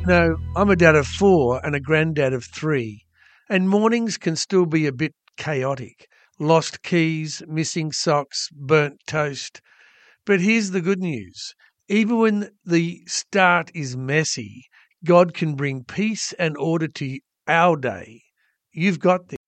I'm a dad of 4 and a granddad of 3, and mornings can still be a bit chaotic. Lost keys, missing socks, burnt toast. But here's the good news. Even when the start is messy, God can bring peace and order to our day. You've got this.